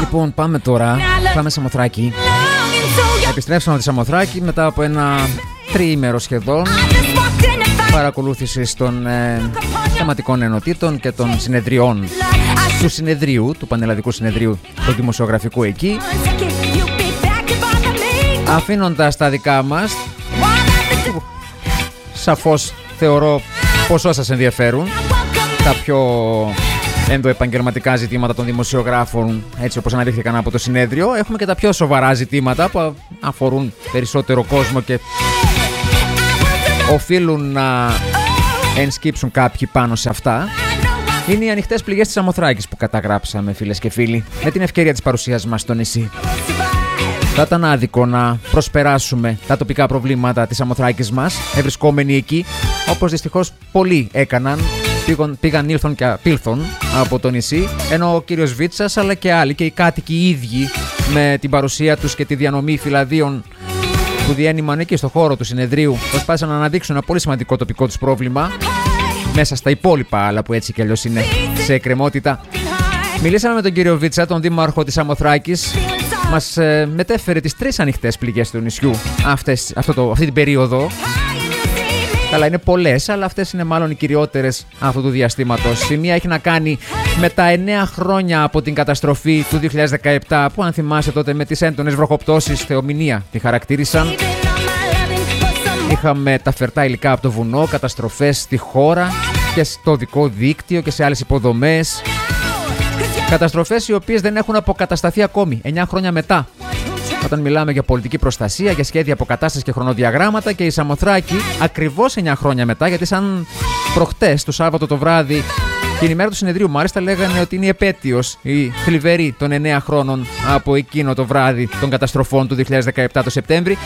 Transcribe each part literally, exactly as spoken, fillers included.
Λοιπόν, πάμε τώρα. Πάμε Σαμοθράκη. Επιστρέψαμε από τη Σαμοθράκη μετά από ένα τριήμερο σχεδόν παρακολούθησης των ε, θεματικών ενωτήτων και των συνεδριών του συνεδρίου, του Πανελλαδικού Συνεδρίου του Δημοσιογραφικού εκεί, αφήνοντας τα δικά μας, που σαφώς θεωρώ πόσο σας ενδιαφέρουν, τα πιο ενδοεπαγγελματικά ζητήματα των δημοσιογράφων, έτσι όπως αναδείχθηκαν από το συνέδριο. Έχουμε και τα πιο σοβαρά ζητήματα που αφορούν περισσότερο κόσμο και οφείλουν να ενσκύψουν κάποιοι πάνω σε αυτά. Είναι οι ανοιχτές πληγές της Σαμοθράκης που καταγράψαμε, φίλες και φίλοι, με την ευκαιρία της παρουσίας μας στο νησί. Θα ήταν άδικο να προσπεράσουμε τα τοπικά προβλήματα της Σαμοθράκης μας, ευρισκόμενοι εκεί, όπως δυστυχώς πολλοί έκαναν. Πήγαν, πήγαν ήλθον και απήλθον από το νησί, ενώ ο κύριος Βίτσας αλλά και άλλοι και οι κάτοικοι οι ίδιοι με την παρουσία τους και τη διανομή φυλαδίων που διένυμαν εκεί στο χώρο του συνεδρίου προσπάθησαν να αναδείξουν ένα πολύ σημαντικό τοπικό τους πρόβλημα μέσα στα υπόλοιπα άλλα που έτσι κι αλλιώς είναι σε εκκρεμότητα. Μιλήσαμε με τον κύριο Βίτσα, τον δήμαρχο της Σαμοθράκης. Μας ε, μετέφερε τις τρεις ανοιχτές πληγές του νησιού αυτές, αυτό το, αυτή την περίοδο. Καλά, είναι πολλές, αλλά αυτές είναι μάλλον οι κυριότερες αυτού του διαστήματος. Η μία έχει να κάνει με τα εννέα χρόνια από την καταστροφή του δύο χιλιάδες δεκαεπτά, που αν θυμάστε τότε με τις έντονες βροχοπτώσεις, θεομηνία τη χαρακτήρισαν. Είχαμε τα φερτά υλικά από το βουνό, καταστροφές στη χώρα και στο δικό δίκτυο και σε άλλες υποδομές. Καταστροφές οι οποίες δεν έχουν αποκατασταθεί ακόμη, εννέα χρόνια μετά. Όταν μιλάμε για πολιτική προστασία, για σχέδια αποκατάστασης και χρονοδιαγράμματα, και η Σαμοθράκη ακριβώς εννέα χρόνια μετά, γιατί σαν προχτές το Σάββατο το βράδυ, την ημέρα του συνεδρίου μάλιστα λέγανε ότι είναι η επέτειος, η θλιβερή των εννέα χρόνων από εκείνο το βράδυ των καταστροφών του δύο χιλιάδες δεκαεπτά το Σεπτέμβρη.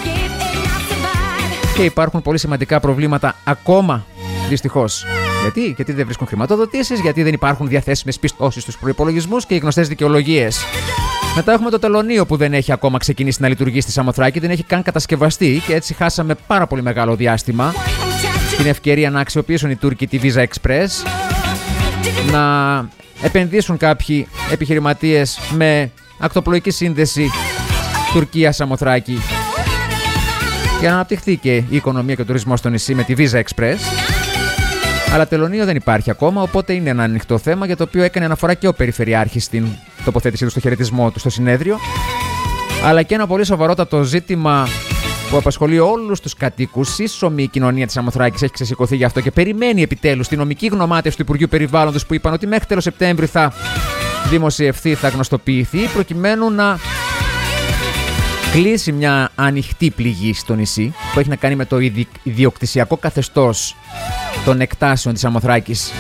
Και υπάρχουν πολύ σημαντικά προβλήματα ακόμα, δυστυχώς. Γιατί? Γιατί δεν βρίσκουν χρηματοδοτήσεις, γιατί δεν υπάρχουν διαθέσιμες πιστώσεις στους προϋπολογισμούς και οι γνωστές δικαιολογίες. Μετά έχουμε το τελωνείο που δεν έχει ακόμα ξεκινήσει να λειτουργεί στη Σαμοθράκη, δεν έχει καν κατασκευαστεί και έτσι χάσαμε πάρα πολύ μεγάλο διάστημα την ευκαιρία να αξιοποιήσουν οι Τούρκοι τη Visa Express, να επενδύσουν κάποιοι επιχειρηματίες με ακτοπλοϊκή σύνδεση Τουρκία-Σαμοθράκη για να αναπτυχθεί και η οικονομία και ο τουρισμός στο νησί με τη Visa Express. Αλλά τελωνείο δεν υπάρχει ακόμα, οπότε είναι ένα ανοιχτό θέμα για το οποίο έκανε αναφορά και ο Περιφερειάρχης στην τοποθέτησή του, στο χαιρετισμό του στο συνέδριο. Αλλά και ένα πολύ σοβαρότατο ζήτημα που απασχολεί όλους τους κατοίκους. Σύσσωμη η κοινωνία της Σαμοθράκης έχει ξεσηκωθεί γι' αυτό και περιμένει επιτέλους τη νομική γνωμάτευση του Υπουργείου Περιβάλλοντος, που είπαν ότι μέχρι τέλος Σεπτέμβρη θα δημοσιευθεί, θα γνωστοποιηθεί, προκειμένου να κλείσει μια ανοιχτή πληγή στο νησί που έχει να κάνει με το ιδιοκτησιακό καθεστώς των εκτάσεων της Σαμοθράκης.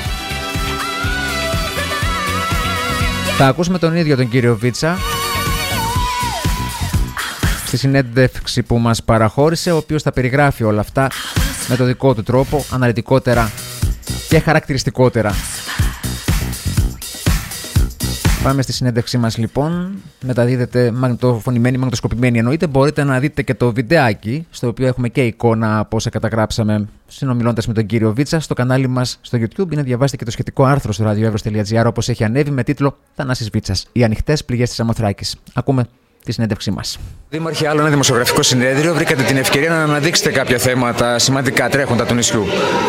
Θα ακούσουμε τον ίδιο τον κύριο Βίτσα στη συνέντευξη που μας παραχώρησε, ο οποίος θα περιγράφει όλα αυτά με το δικό του τρόπο, αναλυτικότερα και χαρακτηριστικότερα. Πάμε στη συνέντευξή μας λοιπόν. Μεταδίδεται μαγνητοφωνημένη, μαγνητοσκοπημένη εννοείται. Μπορείτε να δείτε και το βιντεάκι, στο οποίο έχουμε και εικόνα από όσα καταγράψαμε συνομιλώντας με τον κύριο Βίτσα. Στο κανάλι μας στο YouTube είναι διαβάστε και το σχετικό άρθρο στο radioevros τελεία gr, όπως έχει ανέβει, με τίτλο «Θανάσης Βίτσας. Οι ανοιχτές πληγές της Σαμοθράκης». Ακούμε τη συνέντευξή μας. Δήμαρχε, άλλο ένα δημοσιογραφικό συνέδριο. Βρήκατε την ευκαιρία να αναδείξετε κάποια θέματα σημαντικά τρέχοντα του νησιού.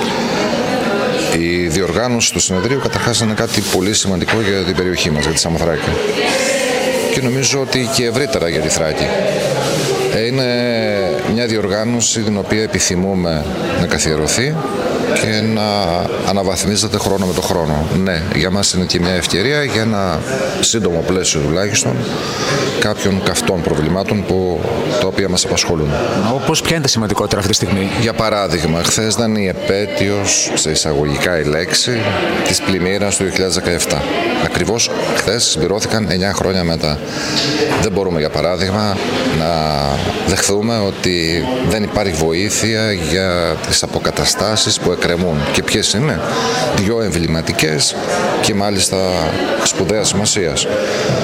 Η διοργάνωση του συνεδρίου καταρχάς είναι κάτι πολύ σημαντικό για την περιοχή μας, για τη Σαμοθράκη. Και νομίζω ότι και ευρύτερα για τη Θράκη. Είναι μια διοργάνωση την οποία επιθυμούμε να καθιερωθεί και να αναβαθμίζεται χρόνο με το χρόνο. Ναι, για μας είναι και μια ευκαιρία για ένα σύντομο πλαίσιο τουλάχιστον κάποιων καυτών προβλημάτων που, τα οποία μας απασχολούν. Όπως ποια είναι τα σημαντικότερα αυτή τη στιγμή? Για παράδειγμα, χθες ήταν η επέτειος, σε εισαγωγικά η λέξη, της πλημμύρας του δύο χιλιάδες δεκαεπτά. Ακριβώς χθες συμπληρώθηκαν εννέα χρόνια μετά. Δεν μπορούμε, για παράδειγμα, να δεχθούμε ότι δεν υπάρχει βοήθεια για τις αποκαταστάσεις που εκκρεμούν. Και ποιες είναι? Δυο εμβληματικές και μάλιστα σπουδαίας σημασίας.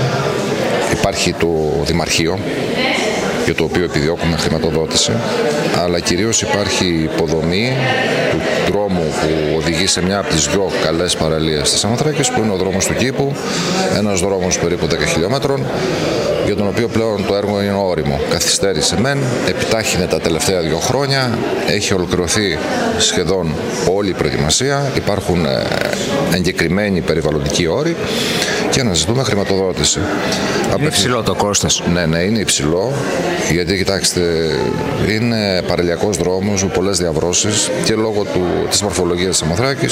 Υπάρχει το Δημαρχείο, για το οποίο επιδιώκουμε χρηματοδότηση, αλλά κυρίως υπάρχει υποδομή του δρόμου που οδηγεί σε μια από τις δυο καλές παραλίες της Σαμοθράκης, που είναι ο δρόμος του Κήπου, ένας δρόμος περίπου δέκα χιλιόμετρων, για τον οποίο πλέον το έργο είναι όριμο. Καθυστέρησε μεν, επιτάχυνε τα τελευταία δύο χρόνια, έχει ολοκληρωθεί σχεδόν όλη η προετοιμασία, υπάρχουν εγκεκριμένοι περιβαλλοντικοί όροι και αναζητούμε χρηματοδότηση. Είναι υψηλό το κόστος. Ναι, ναι, είναι υψηλό, γιατί κοιτάξτε, είναι παραλιακός δρόμος με πολλές διαβρώσεις και λόγω του, της μορφολογίας της Σαμοθράκης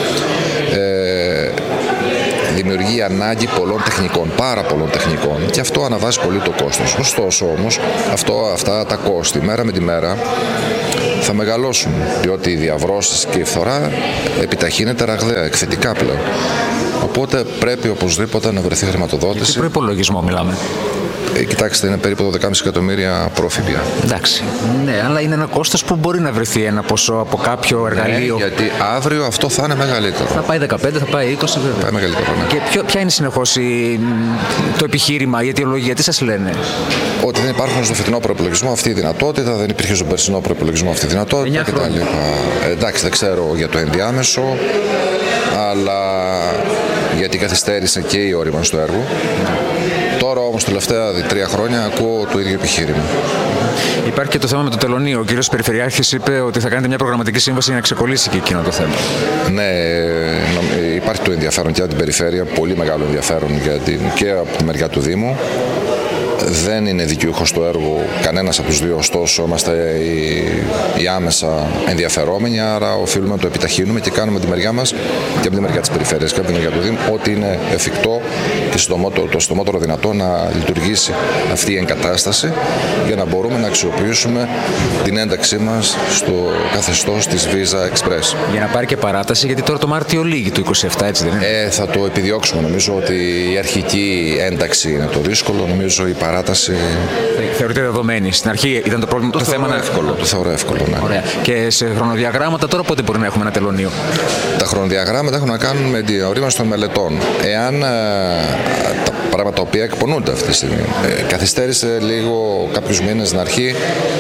ε, δημιουργεί ανάγκη πολλών τεχνικών, πάρα πολλών τεχνικών, και αυτό αναβάζει πολύ το κόστος. Ωστόσο όμως, αυτό, αυτά τα κόστη μέρα με τη μέρα θα μεγαλώσουν, διότι οι διαβρώσεις και η φθορά επιταχύνεται ραγδαία, εκθετικά πλέον. Οπότε πρέπει οπωσδήποτε να βρεθεί χρηματοδότηση. Τι προϋπολογισμό μιλάμε? Ε, κοιτάξτε, είναι περίπου δώδεκα κόμμα πέντε εκατομμύρια πρόφυπια. Εντάξει. Ναι, αλλά είναι ένα κόστος που μπορεί να βρεθεί ένα ποσό από κάποιο εργαλείο. Ναι, γιατί αύριο αυτό θα είναι μεγαλύτερο. Θα πάει δεκαπέντε, θα πάει είκοσι, βέβαια. Θα πάει μεγαλύτερο, ναι. Και ποιο, ποια είναι συνεχώς η, το επιχείρημα, η αιτιολογία, τι σας λένε? Ότι δεν υπάρχουν στο φετινό προϋπολογισμό αυτή η δυνατότητα, δεν υπήρχε στον περσινό προϋπολογισμό αυτή η δυνατότητα κτλ. Ε, εντάξει, δεν ξέρω για το ενδιάμεσο, αλλά γιατί καθυστέρησε και η όριμανση του έργου. Τώρα όμως τελευταία τρία χρόνια ακούω το ίδιο επιχείρημα. Υπάρχει και το θέμα με το τελωνείο. Ο κύριος Περιφερειάρχης είπε ότι θα κάνετε μια προγραμματική σύμβαση για να ξεκολλήσει και εκείνο το θέμα. Ναι, υπάρχει το ενδιαφέρον και από την περιφέρεια, πολύ μεγάλο ενδιαφέρον για την, και από τη μεριά του Δήμου. Δεν είναι δικαιούχος του έργου κανένας από τους δύο, ωστόσο είμαστε οι, οι άμεσα ενδιαφερόμενοι, άρα οφείλουμε να το επιταχύνουμε και κάνουμε τη μεριά μας και από τη μεριά της περιφέρειας και από τη μεριά του Δήμου ό,τι είναι εφικτό και το συντομότερο δυνατό να λειτουργήσει αυτή η εγκατάσταση για να μπορούμε να αξιοποιήσουμε την ένταξή μας στο καθεστώς της Visa Express. Για να πάρει και παράταση, γιατί τώρα το Μάρτιο λήγει του είκοσι επτά, έτσι δεν είναι? Ε, θα το επιδιώξουμε. Νομίζω ότι η αρχική ένταξη είναι το δύσκολο. Νομίζω η παράταση. Θεωρείται δεδομένη. Στην αρχή ήταν το πρόβλημα. Το, το θέμα να... εύκολο, το θεωρώ εύκολο. Ναι. Ωραία. Και σε χρονοδιαγράμματα τώρα πότε μπορεί να έχουμε ένα τελωνείο? Τα χρονοδιαγράμματα έχουν να κάνουν με την ορίμανση των μελετών. Εάν ε, τα πράγματα τα οποία εκπονούνται αυτή τη στιγμή, ε, καθυστέρησε λίγο κάποιους μήνες στην αρχή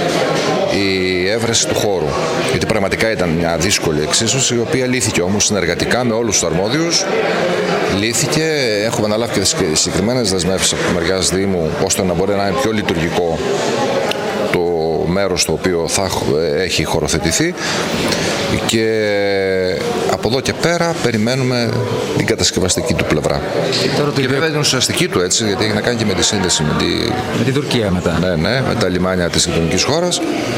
η έβρεση του χώρου. Γιατί πραγματικά ήταν μια δύσκολη εξίσωση, η οποία λύθηκε όμως συνεργατικά με όλους τους αρμόδιους. Λύθηκε, έχουμε αναλάβει και τις συγκεκριμένες δεσμεύσεις από τη μεριά Δήμου, ώστε να μπορεί να είναι πιο λειτουργικό το μέρος το οποίο θα έχει χωροθετηθεί, και από εδώ και πέρα περιμένουμε την κατασκευαστική του πλευρά. Και, και βέβαια την ουσιαστική του, έτσι, γιατί έχει να κάνει και με τη σύνδεση με, τη... με την Τουρκία μετά. Ναι, ναι, με τα λιμάνια της γειτονικής χώρας.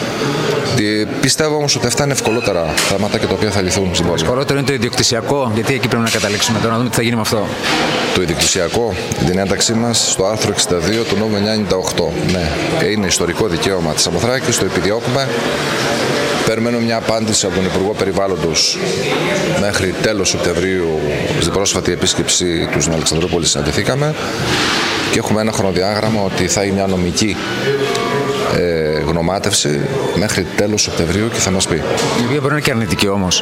Πιστεύω όμως ότι αυτά είναι ευκολότερα θέματα και τα οποία θα λυθούν στην πορεία. Ευκολότερο είναι το ιδιοκτησιακό, γιατί εκεί πρέπει να καταλήξουμε τώρα, να δούμε τι θα γίνει με αυτό. Το ιδιοκτησιακό, την ένταξή μας στο άρθρο εξήντα δύο του νόμου εννιακόσια ενενήντα οκτώ. Ναι, είναι ιστορικό δικαίωμα της Σαμοθράκης, το επιδιώκουμε. Περιμένουμε μια απάντηση από τον Υπουργό Περιβάλλοντος μέχρι τέλος Σεπτεμβρίου. Στην πρόσφατη επίσκεψη του στην Αλεξανδρούπολη συναντηθήκαμε και έχουμε ένα χρονοδιάγραμμα ότι θα είναι μια νομική ε, γνωμάτευση μέχρι τέλος Σεπτεμβρίου και θα μας πει. Η οποία μπορεί να είναι και αρνητική όμως.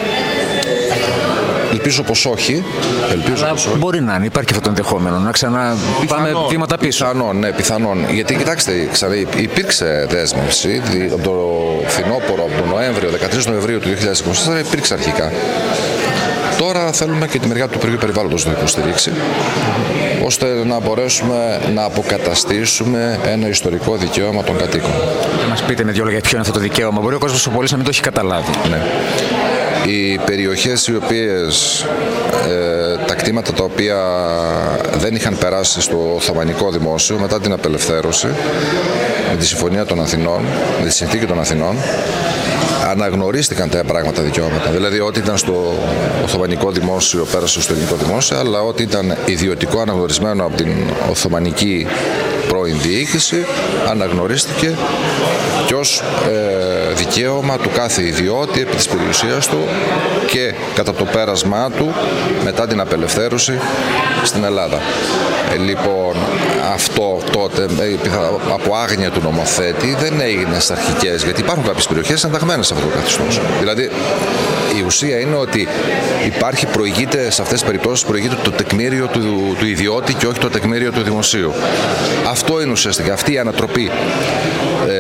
Ελπίζω πως όχι. Ελπίζω Αλλά πως όχι. Μπορεί να είναι, υπάρχει αυτό το ενδεχόμενο. Να ξανά πάμε βήματα πίσω. Πιθανόν, ναι, πιθανόν. Γιατί κοιτάξτε, ξανά, υπήρξε δέσμευση από το φθινόπωρο, από τον Νοέμβριο, δεκατρείς Νοεμβρίου του δύο χιλιάδες είκοσι τέσσερα, υπήρξε αρχικά. Τώρα θέλουμε και τη μεριά του Υπουργείου Περιβάλλοντος να το υποστηρίξει, ώστε να μπορέσουμε να αποκαταστήσουμε ένα ιστορικό δικαίωμα των κατοίκων. Θα μας πείτε με δύο λόγια ποιο είναι αυτό το δικαίωμα. Μπορεί ο κόσμος ο πολίτης να μην το έχει καταλάβει. Ναι. Οι περιοχές οι οποίες, ε, τα κτήματα τα οποία δεν είχαν περάσει στο Οθωμανικό Δημόσιο μετά την απελευθέρωση, με τη Συμφωνία των Αθηνών, με τη Συνθήκη των Αθηνών, αναγνωρίστηκαν τα πράγματα δικαιώματα. Δηλαδή, ό,τι ήταν στο Οθωμανικό Δημόσιο πέρασε στο Ελληνικό Δημόσιο, αλλά ό,τι ήταν ιδιωτικό αναγνωρισμένο από την Οθωμανική πρώην διοίκηση αναγνωρίστηκε και ως ε, δικαίωμα του κάθε ιδιώτη επί της περιουσίας του και κατά το πέρασμά του μετά την απελευθέρωση στην Ελλάδα. Ε, λοιπόν, αυτό τότε ε, από άγνοια του νομοθέτη δεν έγινε στις αρχικές, γιατί υπάρχουν κάποιες περιοχές ενταγμένες σε αυτό το καθεστώς. Δηλαδή, η ουσία είναι ότι υπάρχει, προηγείται, σε αυτές τις περιπτώσεις προηγείται το τεκμήριο του, του ιδιώτη και όχι το τεκμήριο του δημοσίου. Αυτό είναι ουσιαστικά, αυτή η ανατροπή ε,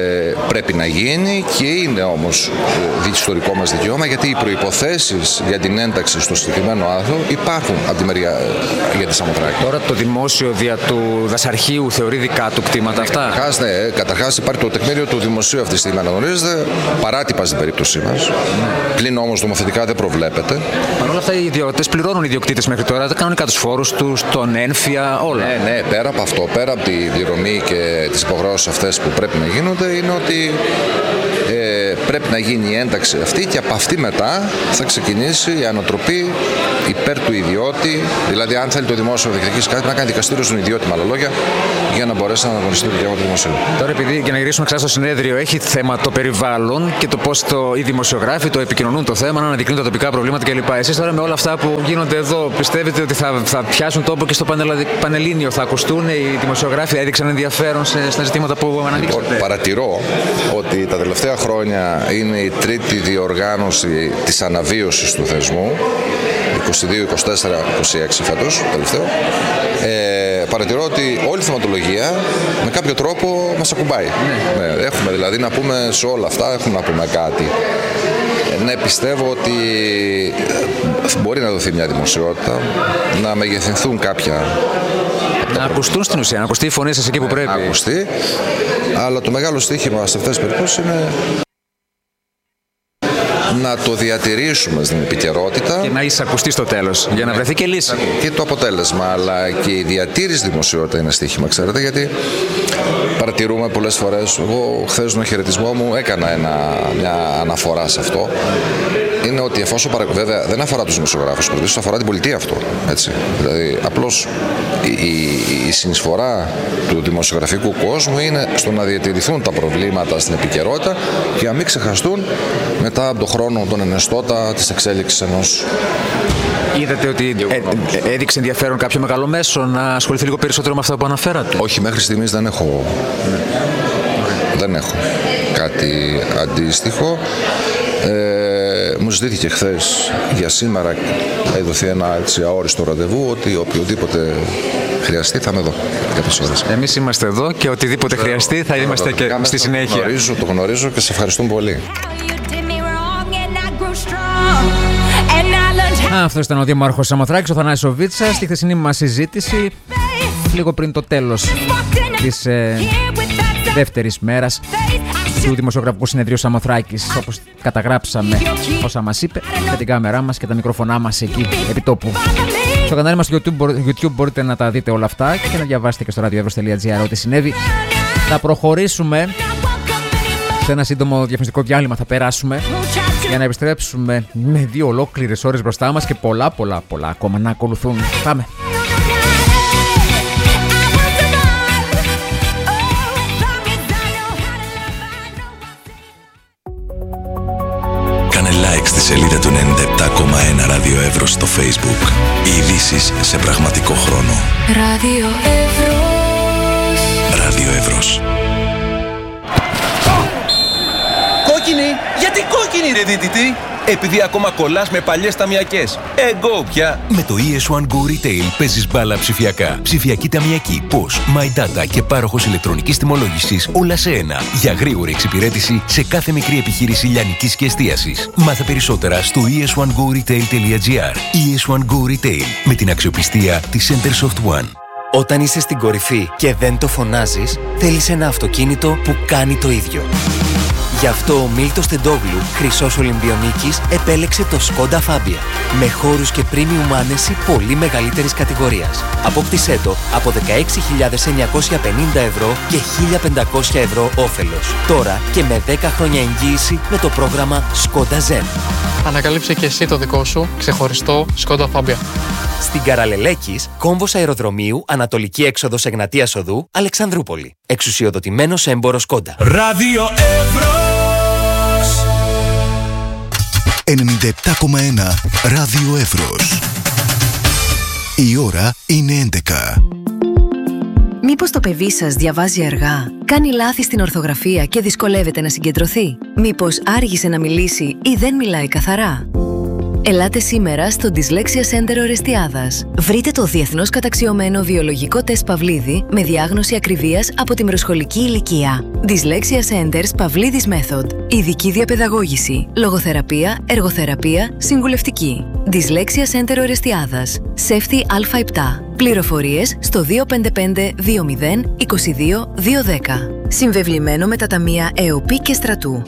πρέπει να γίνει και είναι όμως ιστορικό μας δικαίωμα, γιατί οι προϋποθέσεις για την ένταξη στο συγκεκριμένο άρθρο υπάρχουν από τη μεριά για τη Σαμοθράκη. Τώρα το δημόσιο δια του δασαρχείου θεωρεί δικά του κτήματα αυτά. Καταρχάς, ναι, καταρχάς υπάρχει το τεκμήριο του δημοσίου αυτή τη στιγμή, αναγνωρίζεται, παράτυπα στην περίπτωσή μας. Πλην όμως νομοθετικά δεν προβλέπεται. Παρ' όλα αυτά οι ιδιώτες πληρώνουν οι ιδιοκτήτες μέχρι τώρα κανονικά τους φόρους τους, τον ένφια, όλα. Ναι, ναι, πέρα από αυτό, πέρα από τη πληρωμή και τις υποχρεώσεις αυτές που πρέπει να γίνονται, είναι ότι ε, πρέπει να γίνει η ένταξη αυτή και από αυτή μετά θα ξεκινήσει η ανατροπή υπέρ του ιδιώτη. Δηλαδή, αν θέλει το δημόσιο να διεκδικήσει κάτι, να κάνει δικαστήριο στον ιδιώτη, με άλλα λόγια, για να μπορέσει να αναγνωριστεί το δικαίωμα του δημοσίου. Τώρα, επειδή για να γυρίσουμε ξανά στο συνέδριο, έχει θέμα το περιβάλλον και το πώς το, οι δημοσιογράφοι το επικοινωνούν το θέμα, να αναδεικνύουν τα τοπικά προβλήματα κλπ. Εσείς τώρα με όλα αυτά που γίνονται εδώ, πιστεύετε ότι θα, θα πιάσουν τόπο και στο Πανελλήνιο, θα ακουστούν, οι δημοσιογράφοι έδειξαν ενδιαφέρον σε, στα ζητήματα που αναδείξατε? Λοιπόν, παρατηρώ ότι τα τελευταία χρόνια είναι η τρίτη διοργάνωση της αναβίωσης του θεσμού, είκοσι δύο, είκοσι τέσσερα, είκοσι έξι φέτος, τελευταίο. Ε, παρατηρώ ότι όλη η θεματολογία με κάποιο τρόπο μας ακουμπάει. Ναι. Ναι, έχουμε δηλαδή να πούμε σε όλα αυτά, έχουμε να πούμε κάτι. Ε, ναι, πιστεύω ότι μπορεί να δοθεί μια δημοσιότητα, να μεγεθυνθούν κάποια... Να ακουστούν στην ουσία, να ακουστεί η φωνή σας εκεί που ναι, πρέπει. Να ακουστεί, αλλά το μεγάλο στοίχημα σε αυτές τις περιπτώσεις είναι να το διατηρήσουμε στην επικαιρότητα και να εισακουστεί στο τέλος, για να βρεθεί και λύση. Και το αποτέλεσμα, αλλά και η διατήρηση δημοσιότητα είναι στοίχημα, ξέρετε, γιατί παρατηρούμε πολλές φορές. Εγώ χθες στον χαιρετισμό μου έκανα ένα, μια αναφορά σε αυτό. Είναι ότι εφόσον παρα... βέβαια δεν αφορά τους δημοσιογράφους, προτείνω, αφορά την πολιτεία αυτό. Έτσι. Δηλαδή, απλώς η, η, η συνεισφορά του δημοσιογραφικού κόσμου είναι στο να διατηρηθούν τα προβλήματα στην επικαιρότητα και να μην ξεχαστούν μετά από τον χρόνο τον ενεστώτα της εξέλιξης ενός. Είδατε ότι ε, έδειξε ενδιαφέρον κάποιο μεγάλο μέσο να ασχοληθεί λίγο περισσότερο με αυτά που αναφέρατε? Όχι, μέχρι στιγμής δεν έχω, δεν έχω κάτι αντίστοιχο. Ε, μου ζητήθηκε χθες για σήμερα, θα δοθεί ένα έτσι αόριστο ραντεβού, ότι οποιοδήποτε χρειαστεί θα είμαι εδώ για τις ώρες. Εμείς είμαστε εδώ και οτιδήποτε χρειαστεί θα είμαστε και στη συνέχεια. Το γνωρίζω, το γνωρίζω και σε ευχαριστούμε πολύ. Αυτό ήταν ο Δήμαρχος Σαμοθράκης, ο Θανάσης Βίτσας, στη χθεσινή μας συζήτηση, λίγο πριν το τέλος της ε, δεύτερης μέρας του Δημοσιογραφικού Συνεδρίου Σαμοθράκης, όπως καταγράψαμε όσα μας είπε, με την κάμερά μας και τα μικρόφωνά μας εκεί επί τόπου. Στο κανάλι μας στο YouTube, YouTube μπορείτε να τα δείτε όλα αυτά και να διαβάσετε και στο radioevros τελεία gr ό,τι συνέβη. Θα προχωρήσουμε σε ένα σύντομο διαφημιστικό διάλειμμα, θα περάσουμε για να επιστρέψουμε με δύο ολόκληρες ώρες μπροστά μας και πολλά πολλά πολλά ακόμα να ακολουθούν. Πάμε! Κάνε like στη σελίδα του ενενήντα επτά κόμμα ένα Ράδιο Εύρος στο Facebook. Οι ειδήσεις σε πραγματικό χρόνο. Ράδιο Εύρος. Ράδιο Εύρος. Κόκκινη! Γιατί κόκκινη ρε δίτητη! Επειδή ακόμα κολλάς με παλιές ταμιακές. Εγώ πια! Με το ι ες βαν Go Retail παίζεις μπάλα ψηφιακά. Ψηφιακή ταμιακή, πώς, My Data και πάροχος ηλεκτρονικής τιμολόγησης, όλα σε ένα. Για γρήγορη εξυπηρέτηση σε κάθε μικρή επιχείρηση λιανικής και εστίασης. Μάθε περισσότερα στο ι ες βαν go retail τελεία gr. ι ες βαν Go Retail, με την αξιοπιστία της Centersoft One. Όταν είσαι στην κορυφή και δεν το φωνάζεις, θέλεις ένα αυτοκίνητο που κάνει το ίδιο. Γι' αυτό ο Μίλτος Τεντόγλου, χρυσός Ολυμπιονίκης, επέλεξε το Skoda Fabia. Με χώρους και premium άνεση πολύ μεγαλύτερης κατηγορίας. Απόκτησέ το από δεκαέξι χιλιάδες εννιακόσια πενήντα ευρώ και χίλια πεντακόσια ευρώ όφελος. Τώρα και με δέκα χρόνια εγγύηση με το πρόγραμμα Skoda Zen. Ανακαλύψε και εσύ το δικό σου ξεχωριστό Skoda Fabia. Στην Καραλελέκης, κόμβος αεροδρομίου, ανατολική έξοδος Εγνατίας Οδού, Αλεξανδρούπολη. Εξουσιοδοτημένος έμπορο Skoda. Ράδιο Εύρος. ενενήντα επτά κόμμα ένα Ράδιο Εύρος. Η ώρα είναι έντεκα. Μήπως το παιδί σας διαβάζει αργά, κάνει λάθη στην ορθογραφία και δυσκολεύεται να συγκεντρωθεί? Μήπως άργησε να μιλήσει ή δεν μιλάει καθαρά? Ελάτε σήμερα στο Dyslexia Center Ορεστιάδας. Βρείτε το διεθνώς καταξιωμένο βιολογικό τεστ Παυλίδη με διάγνωση ακριβίας από τη μεσοσχολική ηλικία. Dyslexia Centers Παυλίδης Method. Ειδική διαπαιδαγώγηση, λογοθεραπεία, εργοθεραπεία, συμβουλευτική. Dyslexia Center Ορεστιάδας. Σέφθη Α επτά. Πληροφορίες στο δύο πέντε πέντε δύο μηδέν είκοσι δύο δύο δέκα. Συμβεβλημένο με τα ταμεία ΕΟΠΗ και Στρατού.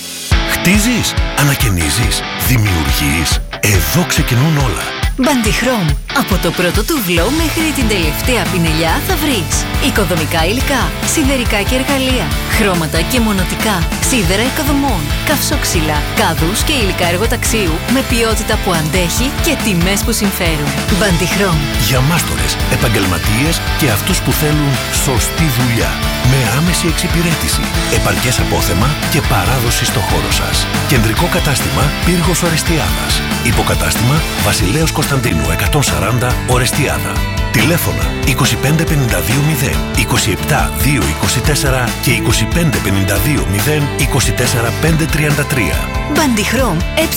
Χτίζεις, ανακαινίζεις, δημιουργείς. Εδώ ξεκινούν όλα. Μπαντιχρόμ. Από το πρώτο τουβλό μέχρι την τελευταία πινελιά θα βρεις οικοδομικά υλικά, σιδερικά και εργαλεία, χρώματα και μονοτικά, σίδερα οικοδομών, καυσόξυλα, κάδους και υλικά εργοταξίου με ποιότητα που αντέχει και τιμές που συμφέρουν. Μπαντιχρόμ. Για μάστορες, επαγγελματίες και αυτούς που θέλουν σωστή δουλειά. Με άμεση εξυπηρέτηση, επαρκές απόθεμα και παράδοση στο χώρο σας. Κεντρικό κατάστημα Πύργος Ορεστιάδας. Υποκατάστημα Βασιλέως Κωνσταντίνου εκατόν σαράντα Ορεστιάδα. Τηλέφωνα είκοσι πέντε πενήντα δύο μηδέν είκοσι επτά δύο είκοσι τέσσερα και είκοσι πέντε πενήντα δύο μηδέν είκοσι τέσσερα πέντε τριάντα τρία. Μπαντιχρόμ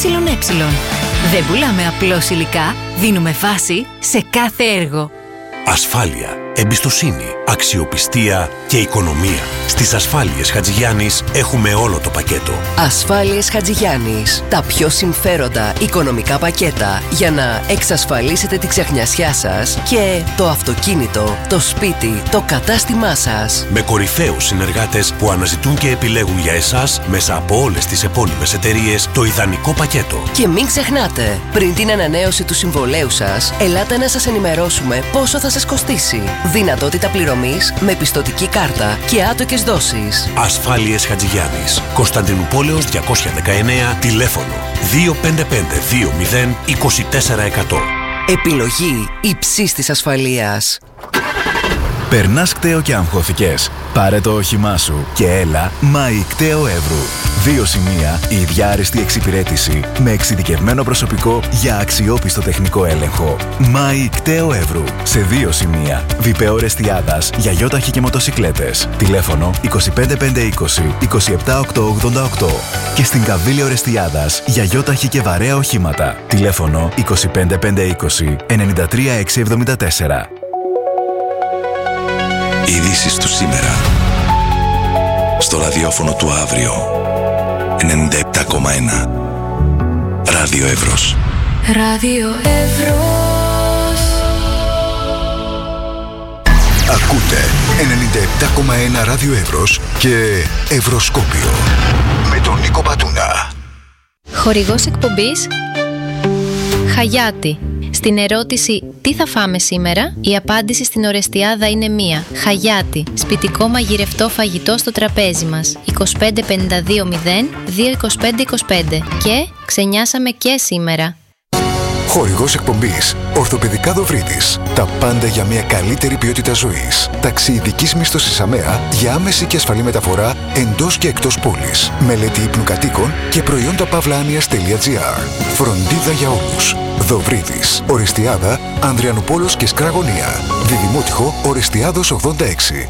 ΕΕ. Δεν πουλάμε απλώς υλικά, δίνουμε βάση σε κάθε έργο. Ασφάλεια, εμπιστοσύνη, αξιοπιστία και οικονομία. Στις Ασφάλειες Χατζηγιάννης έχουμε όλο το πακέτο. Ασφάλειες Χατζηγιάννης. Τα πιο συμφέροντα οικονομικά πακέτα για να εξασφαλίσετε τη ξεχνιασιά σας και το αυτοκίνητο, το σπίτι, το κατάστημά σας. Με κορυφαίους συνεργάτες που αναζητούν και επιλέγουν για εσάς μέσα από όλες τις επώνυμες εταιρείες το ιδανικό πακέτο. Και μην ξεχνάτε, πριν την ανανέωση του συμβολέου σας, ελάτε να σας ενημερώσουμε πόσο θα σας κοστίσει. Δυνατότητα πληρωμής με πιστωτική κάρτα και άτοκες δόσεις. Ασφάλειες Χατζηγιάννης. Κωνσταντινούπολεως διακόσια δεκαεννέα, τηλέφωνο δύο πέντε πέντε δύο μηδέν είκοσι τέσσερα εκατό. Επιλογή υψής της ασφαλείας. Περνάς κταίο και αγχώθηκες? Πάρε το όχημά σου και έλα Μάη Κταίο Εύρου. Δύο σημεία, η ίδια άριστη εξυπηρέτηση με εξειδικευμένο προσωπικό για αξιόπιστο τεχνικό έλεγχο. Μάη Κταίο Εύρου. Σε δύο σημεία, Βιπαιό Ορεστιάδας για γιόταχη και μοτοσικλέτες. Τηλέφωνο είκοσι πέντε πεντακόσια είκοσι είκοσι επτά οκτακόσια ογδόντα οκτώ. Και στην Καβίλη Ορεστιάδας για γιόταχη και βαρέα οχήματα. Τηλέφωνο είκοσι πέντε πεντακόσια είκοσι ενενήντα τρία εξακόσια εβδομήντα τέσσερα. Ειδήσεις του σήμερα στο ραδιόφωνο του αύριο ενενήντα επτά κόμμα ένα Ράδιο Εύρος. Ράδιο Εύρος. Ακούτε ενενήντα επτά κόμμα ένα Ράδιο Εύρος και Ευρωσκόπιο με τον Νίκο Πατούνα. Χορηγός εκπομπής Χαγιάτη. Στην ερώτηση «Τι θα φάμε σήμερα?» η απάντηση στην Ορεστιάδα είναι μία. Χαγιάτη. Σπιτικό μαγειρευτό φαγητό στο τραπέζι μας. είκοσι πέντε πενήντα δύο μηδέν δύο είκοσι πέντε είκοσι πέντε. Και ξενιάσαμε και σήμερα. Χορηγός εκπομπής Ορθοπαιδικά Δοβρίτης. Τα πάντα για μια καλύτερη ποιότητα ζωής. Ταξί ειδικής μίσθωσης ΑΜΕΑ για άμεση και ασφαλή μεταφορά εντός και εκτός πόλης. Μελέτη ύπνου κατοίκων και προϊόντα παύλα-άνοιας τελεία τζι άρ. Φροντίδα για όλους. Δοβρίτης. Ορεστιάδα, Ανδριανούπολος και Σκραγωνία. Διδημότυχο Ορεστιάδος ογδόντα έξι.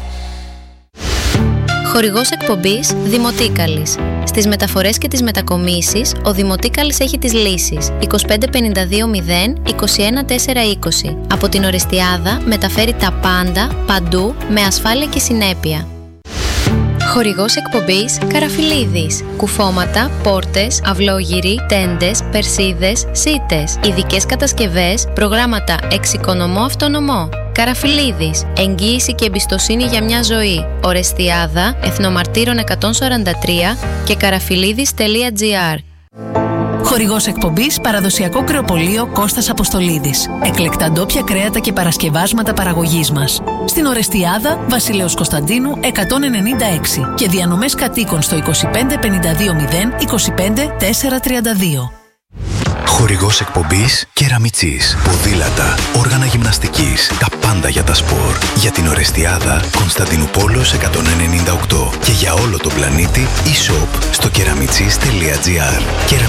Χορηγός εκπομπής Δημοτίκαλης. Στις μεταφορές και τις μετακομίσεις, ο Δημοτίκαλης έχει τις λύσεις είκοσι πέντε πενήντα δύο μηδέν είκοσι ένα τετρακόσια είκοσι. Από την Ορεστιάδα μεταφέρει τα πάντα, παντού, με ασφάλεια και συνέπεια. Χορηγός εκπομπής Καραφιλίδης. Κουφώματα, πόρτες, αυλόγυροι, τέντες, περσίδες, σίτες. Ειδικές κατασκευές, προγράμματα εξοικονομώ αυτονομώ. Καραφιλίδης. Εγγύηση και εμπιστοσύνη για μια ζωή. Ορεστιάδα, Εθνομαρτύρων εκατόν σαράντα τρία και καραφιλίδης τελεία τζι άρ. Χορηγός εκπομπής Παραδοσιακό Κρεοπωλείο Κώστας Αποστολίδης. Εκλεκτά ντόπια κρέατα και παρασκευάσματα παραγωγής μας. Στην Ορεστιάδα, Βασιλέως Κωνσταντίνου εκατόν ενενήντα έξι και διανομές κατοίκων στο είκοσι πέντε πενήντα δύο μηδέν είκοσι πέντε τετρακόσια τριάντα δύο. Χορηγός εκπομπής Κεραμιτσής. Ποδήλατα, όργανα γυμναστικής, τα πάντα για τα σπορ. Για την Ορεστιάδα, Κωνσταντινούπολος εκατόν ενενήντα οκτώ. Και για όλο τον πλανήτη, e-shop στο κεραμιτσής τελεία τζι άρ.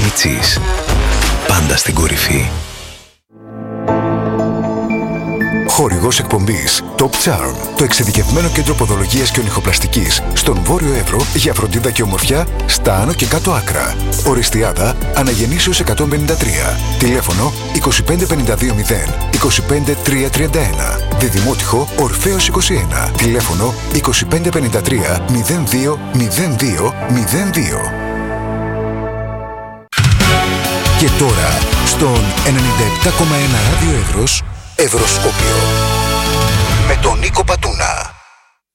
Κεραμιτσής. Πάντα στην κορυφή. Χορηγός εκπομπής Top Charm, το εξειδικευμένο κέντρο ποδολογίας και ονυχοπλαστικής στον Βόρειο Εύρο για φροντίδα και ομορφιά στα άνω και κάτω άκρα. Οριστιάδα Αναγεννήσεως εκατόν πενήντα τρία. Τηλέφωνο είκοσι πέντε πενήντα δύο μηδέν είκοσι πέντε τριακόσια τριάντα ένα. Διδημότυχο Ορφέως είκοσι ένα. Τηλέφωνο είκοσι πέντε πενήντα τρία μηδέν δύο μηδέν δύο μηδέν δύο. Και τώρα στον ενενήντα επτά κόμμα ένα Ράδιο Εύρος Ευρωσκόπιο με τον